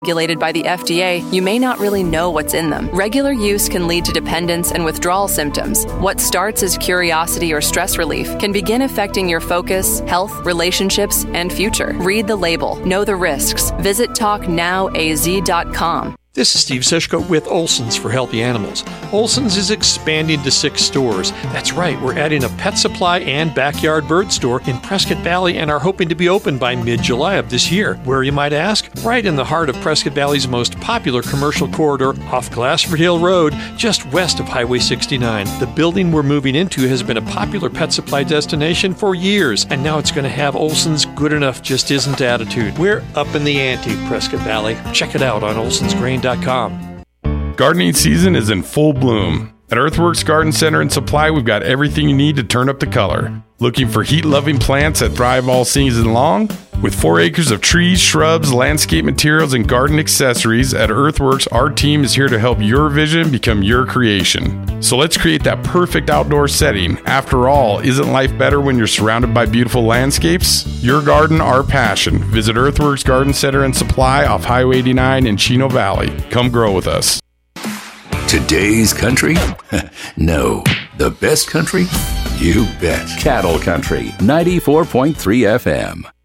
Regulated by the FDA, you may not really know what's in them. Regular use can lead to dependence and withdrawal symptoms. What starts as curiosity or stress relief can begin affecting your focus, health, relationships, and future. Read the label. Know the risks. Visit TalkNowAZ.com. This is Steve Sishko with Olson's for Healthy Animals. Olson's is expanding to 6 stores. That's right, we're adding a pet supply and backyard bird store in Prescott Valley and are hoping to be open by mid-July of this year. Where, you might ask? Right in the heart of Prescott Valley's most popular commercial corridor off Glassford Hill Road, just west of Highway 69. The building we're moving into has been a popular pet supply destination for years, and now it's going to have Olson's good enough just isn't attitude. We're up in the ante, Prescott Valley. Check it out on olsonsgrain.com. Gardening season is in full bloom. At Earthworks Garden Center and Supply, we've got everything you need to turn up the color. Looking for heat-loving plants that thrive all season long? With 4 acres of trees, shrubs, landscape materials, and garden accessories, at Earthworks, our team is here to help your vision become your creation. So let's create that perfect outdoor setting. After all, isn't life better when you're surrounded by beautiful landscapes? Your garden, our passion. Visit Earthworks Garden Center and Supply off Highway 89 in Chino Valley. Come grow with us. Today's country? No. The best country? You bet. Cattle Country, 94.3 FM.